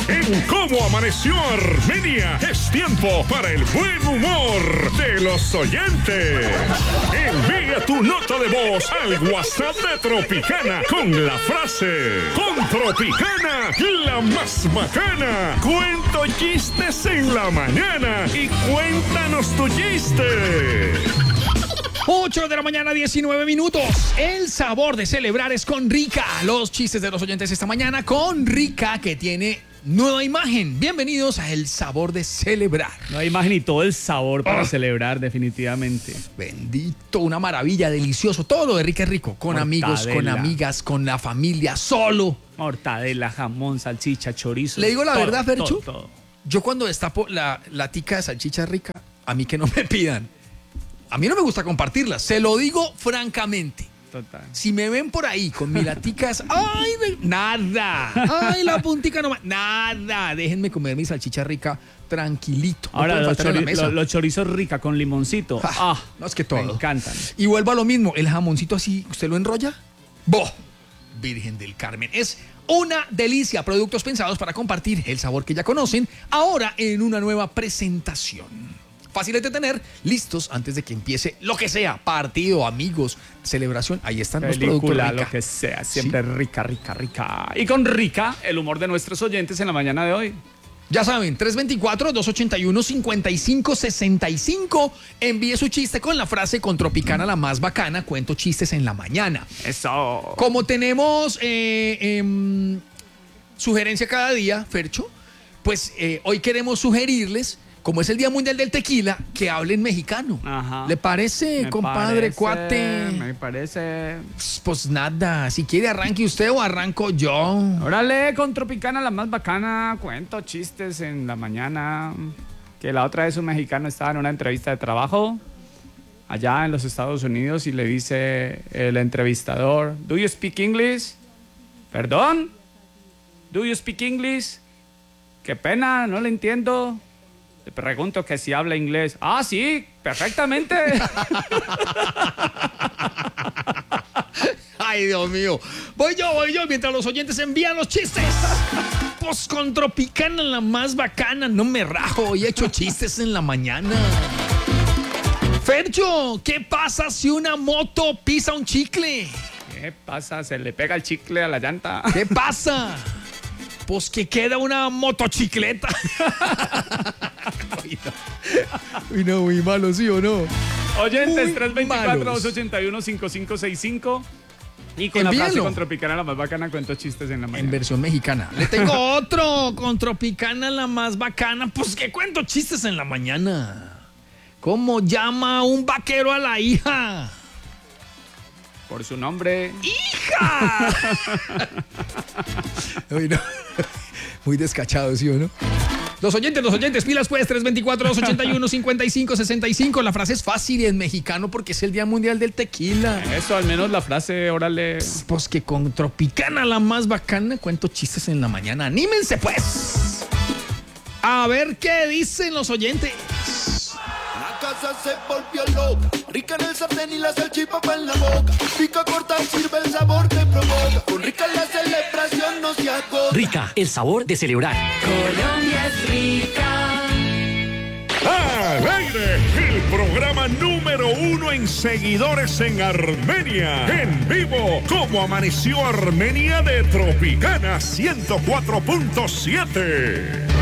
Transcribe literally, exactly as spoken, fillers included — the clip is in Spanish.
En Cómo Amaneció Armenia es tiempo para el buen humor de los oyentes. Envía tu nota de voz al WhatsApp de Tropicana con la frase: con Tropicana, la más bacana. Cuento chistes en la mañana y cuéntanos tu chiste. ocho de la mañana, diecinueve minutos. El sabor de celebrar es con Rica. Los chistes de los oyentes esta mañana con Rica, que tiene nueva imagen. Bienvenidos a El Sabor de Celebrar. Nueva imagen y todo el sabor para oh. celebrar, definitivamente. Bendito, una maravilla, delicioso. Todo lo de Rica es rico. Con Mortadela. amigos, con amigas, con la familia, solo. Mortadela, jamón, salchicha, chorizo. Le digo la todo, verdad, Ferchu. todo, todo. Yo cuando destapo la, la tica de salchicha rica, a mí que no me pidan. A mí no me gusta compartirlas, se lo digo francamente. Total. Si me ven por ahí con mi laticas, ¡ay! Me, nada. ¡Ay, la puntica nomás! Nada. Déjenme comer mi salchicha rica tranquilito. No Ahora, los, chori lo, los chorizos rica con limoncito. Ah, ah, no, es que todo. Me encantan. Y vuelvo a lo mismo, el jamoncito así, ¿usted lo enrolla? ¡Boh! Virgen del Carmen. Es una delicia. Productos pensados para compartir el sabor que ya conocen, ahora en una nueva presentación. Fáciles de tener, listos antes de que empiece lo que sea, partido, amigos, celebración, ahí están Película, los productos Rica. Lo que sea, siempre ¿Sí? rica, rica, rica. Y con Rica, el humor de nuestros oyentes en la mañana de hoy. Ya saben, tres dos cuatro, dos ocho uno, cinco cinco seis cinco. Envíe su chiste con la frase: con Tropicana, la más bacana, cuento chistes en la mañana. Eso. Como tenemos eh, eh, sugerencia cada día, Fercho, pues eh, hoy queremos sugerirles, como es el Día Mundial del Tequila, que hablen mexicano. Ajá. ¿Le parece, me compadre, parece, cuate? Me parece. Pues, pues nada, si quiere arranque usted o arranco yo. Órale, con Tropicana, la más bacana, cuento chistes en la mañana. Que la otra vez un mexicano estaba en una entrevista de trabajo allá en los Estados Unidos y le dice el entrevistador: ¿Do you speak English? ¿Perdón? ¿Do you speak English? Qué pena, no le entiendo. Le pregunto que si habla inglés. Ah, sí, perfectamente. Ay, Dios mío. Voy yo, voy yo, mientras los oyentes envían los chistes. Pues con Tropicana, la más bacana, no me rajo y he hecho chistes en la mañana. Fercho, ¿qué pasa si una moto pisa un chicle? ¿Qué pasa? Se le pega el chicle a la llanta. ¿Qué pasa? Pues que queda una motocicleta. Uy, no. Uy, no, muy malo, ¿sí o no? Oyentes, tres dos cuatro, dos ocho uno, cinco cinco seis cinco. Y con Envíenlo. la frase: con Tropicana, la más bacana, cuento chistes en la mañana. En versión mexicana. Le tengo otro. Con Tropicana, la más bacana. Pues que cuento chistes en la mañana. ¿Cómo llama un vaquero a la hija? Por su nombre. ¡Hija! Uy, no. Muy descachado, ¿sí o no? Los oyentes, los oyentes, pilas pues, tres dos cuatro, dos ocho uno, cinco cinco seis cinco. La frase es fácil y es mexicano porque es el Día Mundial del Tequila. Eso, al menos la frase, órale. Pues que con Tropicana, la más bacana, cuento chistes en la mañana. ¡Anímense pues! A ver qué dicen los oyentes. La casa se volvió loca, rica en el sartén y la salchipapa en la boca. Pica corta, sirve el sabor que provoca. Con Rica la celebración no se agota. Rica, el sabor de celebrar. Colombia es rica. Al aire, el programa número uno en seguidores en Armenia. En vivo, Cómo Amaneció Armenia de Tropicana ciento cuatro punto siete.